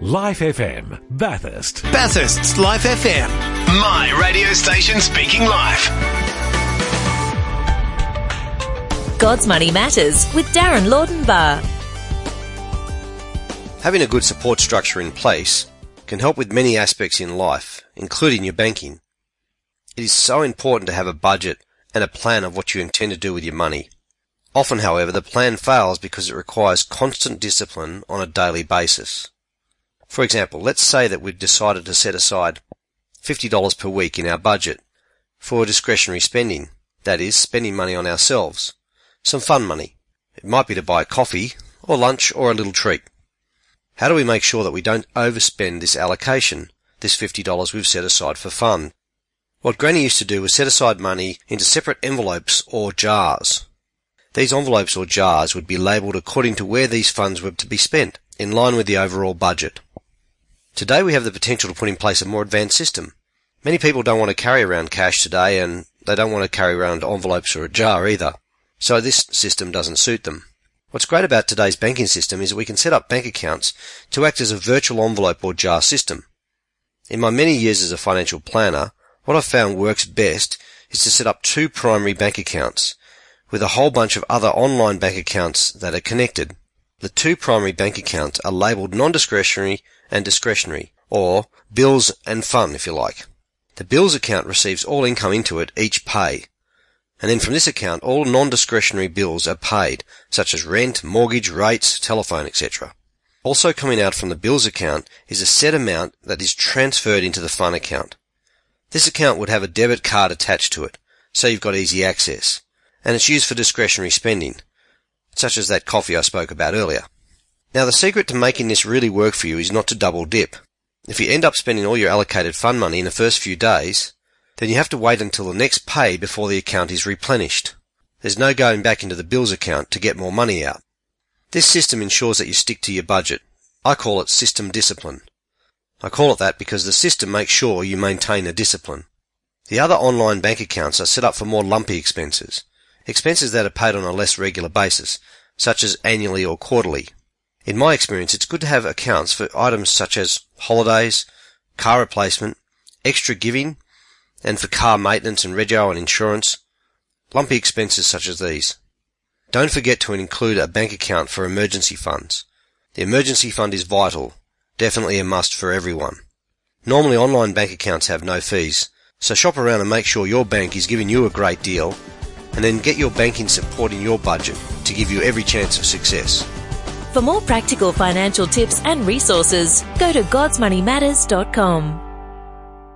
Life FM, Bathurst. Bathurst's Life FM. My radio station speaking life. God's Money Matters with Darren Laudenbar. Having a good support structure in place can help with many aspects in life, including your banking. It is so important to have a budget and a plan of what you intend to do with your money. Often, however, the plan fails because it requires constant discipline on a daily basis. For example, let's say that we've decided to set aside $50 per week in our budget for discretionary spending, that is, spending money on ourselves, some fun money. It might be to buy a coffee or lunch or a little treat. How do we make sure that we don't overspend this allocation, this $50 we've set aside for fun? What Granny used to do was set aside money into separate envelopes or jars. These envelopes or jars would be labelled according to where these funds were to be spent, in line with the overall budget. Today we have the potential to put in place a more advanced system. Many people don't want to carry around cash today, and they don't want to carry around envelopes or a jar either. So this system doesn't suit them. What's great about today's banking system is that we can set up bank accounts to act as a virtual envelope or jar system. In my many years as a financial planner, what I've found works best is to set up two primary bank accounts with a whole bunch of other online bank accounts that are connected. The two primary bank accounts are labelled non-discretionary and discretionary, or bills and fun if you like. The bills account receives all income into it each pay, and then from this account all non-discretionary bills are paid, such as rent, mortgage, rates, telephone, etc. Also coming out from the bills account is a set amount that is transferred into the fun account. This account would have a debit card attached to it, so you've got easy access, and it's used for discretionary spending, such as that coffee I spoke about earlier. Now the secret to making this really work for you is not to double dip. If you end up spending all your allocated fun money in the first few days, then you have to wait until the next pay before the account is replenished. There's no going back into the bills account to get more money out. This system ensures that you stick to your budget. I call it system discipline. I call it that because the system makes sure you maintain a discipline. The other online bank accounts are set up for more lumpy expenses that are paid on a less regular basis, such as annually or quarterly. In my experience, it's good to have accounts for items such as holidays, car replacement, extra giving, and for car maintenance and rego and insurance, lumpy expenses such as these. Don't forget to include a bank account for emergency funds. The emergency fund is vital, definitely a must for everyone. Normally online bank accounts have no fees, so shop around and make sure your bank is giving you a great deal, and then get your banking supporting your budget to give you every chance of success. For more practical financial tips and resources, go to godsmoneymatters.com.